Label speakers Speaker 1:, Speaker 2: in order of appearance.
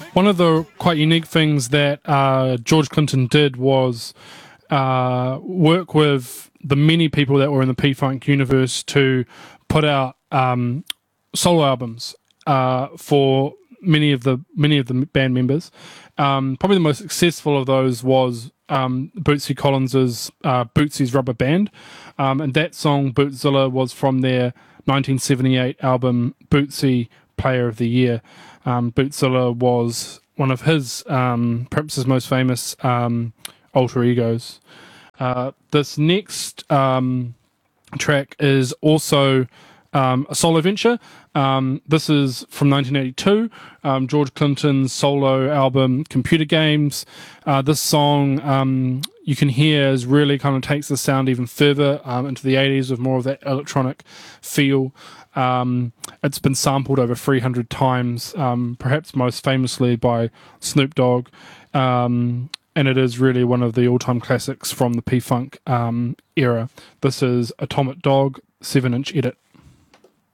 Speaker 1: One of the quite unique things that George Clinton did was work with the many people that were in the P-Funk universe to put out solo albums for many of the band members. Probably the most successful of those was Bootsy Collins's Bootsy's Rubber Band, and that song Bootzilla was from their 1978 album Bootsy Player of the Year. Bootzilla was one of his perhaps his most famous alter egos. This next track is also a solo venture. This is from 1982, George Clinton's solo album Computer Games. This song you can hear is really kind of takes the sound even further into the 80s with more of that electronic feel. It's been sampled over 300 times, perhaps most famously by Snoop Dogg. And it is really one of the all-time classics from the P-Funk era. This is Atomic Dog 7-inch edit.